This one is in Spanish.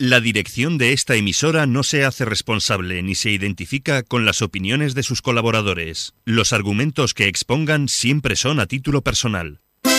La dirección de esta emisora no se hace responsable ni se identifica con las opiniones de sus colaboradores. Los argumentos que expongan siempre son a título personal.